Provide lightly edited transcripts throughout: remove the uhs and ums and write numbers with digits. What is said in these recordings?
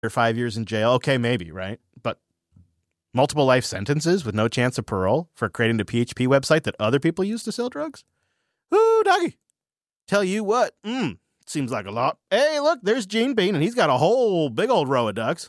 or 5 years in jail. Okay, maybe, right? But multiple life sentences with no chance of parole for creating a PHP website that other people use to sell drugs? Ooh, doggy. Tell you what, seems like a lot. Hey, look, there's Gene Bean, and he's got a whole big old row of ducks.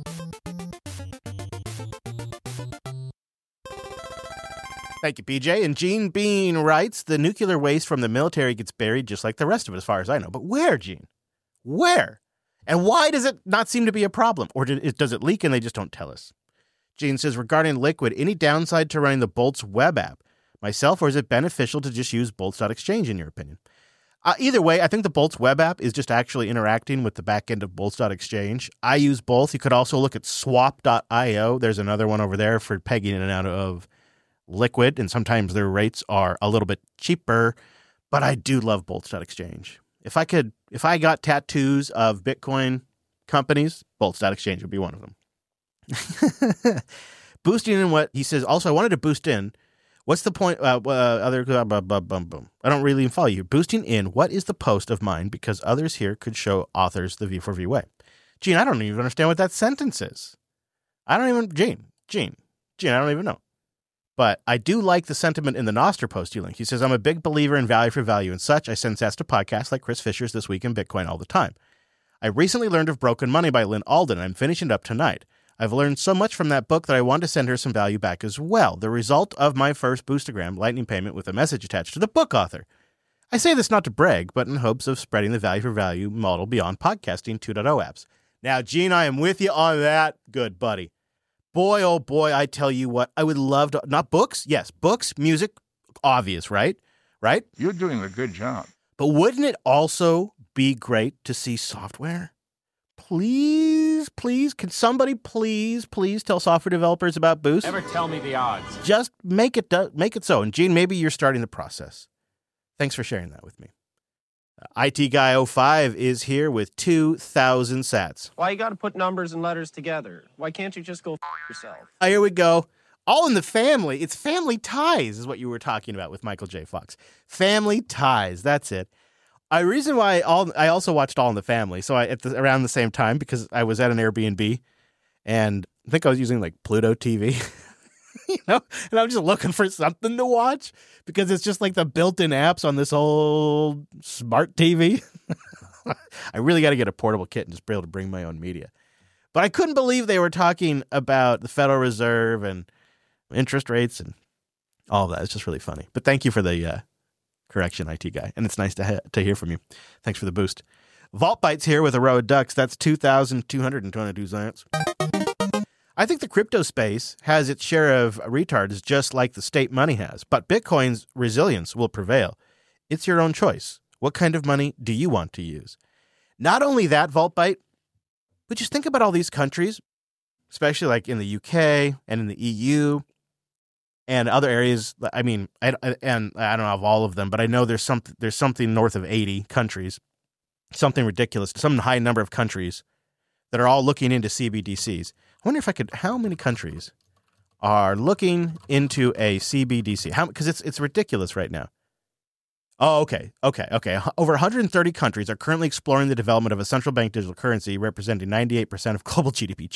Thank you, PJ. And Gene Bean writes, the nuclear waste from the military gets buried just like the rest of it, as far as I know. But where, Gene? Where? And why does it not seem to be a problem? Or does it leak and they just don't tell us? Gene says, regarding Liquid, any downside to running the Bolts web app? Myself, or is it beneficial to just use Bolts.exchange, in your opinion? Either way, I think the Bolts web app is just actually interacting with the back end of Bolts.exchange. I use both. You could also look at swap.io. There's another one over there for pegging in and out of Liquid, and sometimes their rates are a little bit cheaper, but I do love Bolts.exchange. If I got tattoos of Bitcoin companies, Bolts.exchange would be one of them. Boosting in what he says. Also, I wanted to boost in. What's the point? I don't really follow you. Boosting in. What is the post of mine? Because others here could show authors the V4V way. Gene, I don't even understand what that sentence is. Gene, I don't even know. But I do like the sentiment in the Nostr post you link. He says, I'm a big believer in value for value and such. I send sats to podcasts like Chris Fisher's This Week in Bitcoin all the time. I recently learned of Broken Money by Lynn Alden, and I'm finishing it up tonight. I've learned so much from that book that I wanted to send her some value back as well. The result of my first Boostagram Lightning payment with a message attached to the book author. I say this not to brag, but in hopes of spreading the value for value model beyond podcasting 2.0 apps. Now, Gene, I am with you on that. Good, buddy. Boy, oh boy, I tell you what, I would love to, not books, yes, books, music, obvious, right? Right? You're doing a good job. But wouldn't it also be great to see software? Please, can somebody please tell software developers about Boost? Never tell me the odds. Just make it so. And Gene, maybe you're starting the process. Thanks for sharing that with me. IT Guy 05 is here with 2,000 sats. Why you got to put numbers and letters together? Why can't you just go yourself? Here we go. All in the family. It's family ties is what you were talking about with Michael J. Fox. Family ties. That's it. A reason why I also watched All in the Family. So around the same time, because I was at an Airbnb and I think I was using like Pluto TV. And I'm just looking for something to watch because it's just like the built-in apps on this old smart TV. I really got to get a portable kit and just be able to bring my own media. But I couldn't believe they were talking about the Federal Reserve and interest rates and all of that. It's just really funny. But thank you for the correction, IT Guy. And it's nice to hear from you. Thanks for the boost. Vault Bytes here with a row of ducks. That's 2,222 cents. I think the crypto space has its share of retards just like the state money has, but Bitcoin's resilience will prevail. It's your own choice. What kind of money do you want to use? Not only that, VaultByte, but just think about all these countries, especially like in the UK and in the EU and other areas. I mean, I don't have all of them, but I know there's something north of 80 countries, something ridiculous, some high number of countries that are all looking into CBDCs. I wonder how many countries are looking into a CBDC? Because it's ridiculous right now. Oh, okay. Over 130 countries are currently exploring the development of a central bank digital currency representing 98% of global GDP.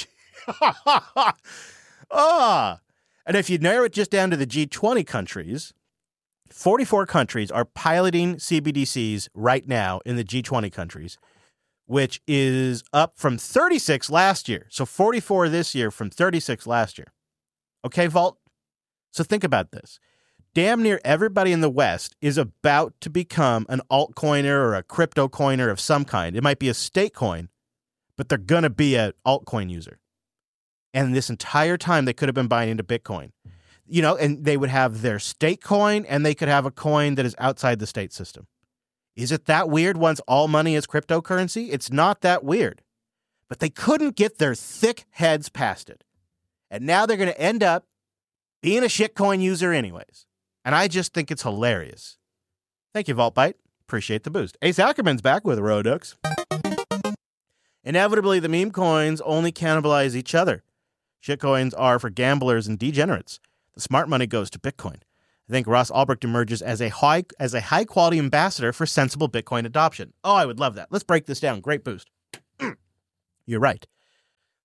And if you narrow it just down to the G20 countries, 44 countries are piloting CBDCs right now in the G20 countries, which is up from 36 last year. So 44 this year from 36 last year. Okay, Vault? So think about this. Damn near everybody in the West is about to become an altcoiner or a crypto coiner of some kind. It might be a state coin, but they're going to be an altcoin user. And this entire time, they could have been buying into Bitcoin. And they would have their state coin, and they could have a coin that is outside the state system. Is it that weird once all money is cryptocurrency? It's not that weird. But they couldn't get their thick heads past it. And now they're going to end up being a shitcoin user anyways. And I just think it's hilarious. Thank you, VaultByte. Appreciate the boost. Ace Ackerman's back with Rodux. Inevitably, the meme coins only cannibalize each other. Shitcoins are for gamblers and degenerates. The smart money goes to Bitcoin. I think Ross Ulbricht emerges as a high-quality ambassador for sensible Bitcoin adoption. Oh, I would love that. Let's break this down. Great boost. You're right.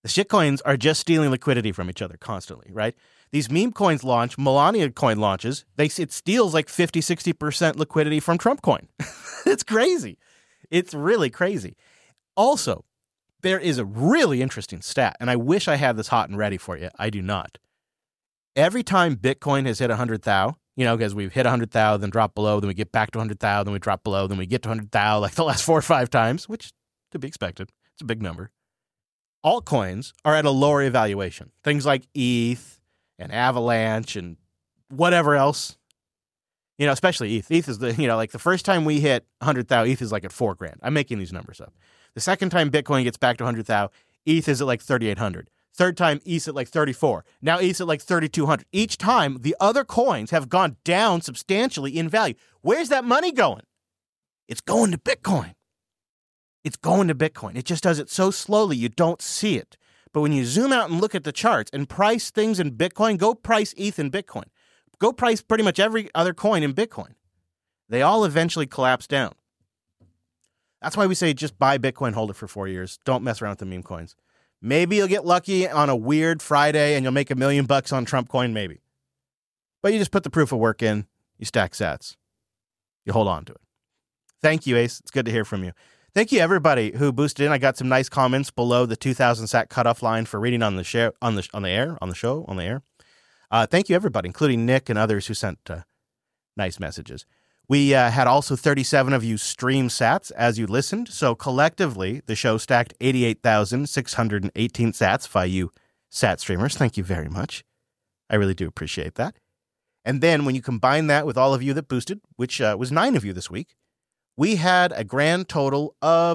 The shitcoins are just stealing liquidity from each other constantly, right? These meme coins launch, Melania coin launches, it steals like 50, 60% liquidity from Trump coin. It's crazy. It's really crazy. Also, there is a really interesting stat, and I wish I had this hot and ready for you. I do not. Every time Bitcoin has hit 100,000, because we've hit 100,000, then drop below, then we get back to 100,000, then we drop below, then we get to 100,000 like the last 4 or 5 times, which to be expected. It's a big number. Altcoins are at a lower evaluation. Things like ETH and Avalanche and whatever else, especially ETH. ETH is like the first time we hit 100,000, ETH is like at $4,000. I'm making these numbers up. The second time Bitcoin gets back to 100,000, ETH is at like 3,800. Third time, ETH at like 34. Now ETH at like 3,200. Each time, the other coins have gone down substantially in value. Where's that money going? It's going to Bitcoin. It's going to Bitcoin. It just does it so slowly you don't see it. But when you zoom out and look at the charts and price things in Bitcoin, go price ETH in Bitcoin. Go price pretty much every other coin in Bitcoin. They all eventually collapse down. That's why we say just buy Bitcoin, hold it for 4 years. Don't mess around with the meme coins. Maybe you'll get lucky on a weird Friday and you'll make $1 million on Trump coin, maybe. But you just put the proof of work in, you stack sats. You hold on to it. Thank you, Ace. It's good to hear from you. Thank you, everybody who boosted in. I got some nice comments below the 2,000 sat cutoff line for reading on the show, on the air. Thank you, everybody, including Nick and others who sent nice messages. We had also 37 of you stream sats as you listened. So collectively, the show stacked 88,618 sats by you sat streamers. Thank you very much. I really do appreciate that. And then when you combine that with all of you that boosted, which was 9 of you this week, we had a grand total of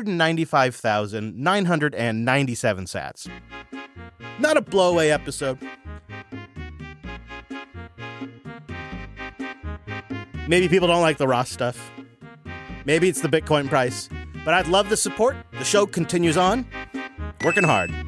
195,997 sats. Not a blowaway episode. Maybe people don't like the Ross stuff. Maybe it's the Bitcoin price. But I'd love the support. The show continues on. Working hard.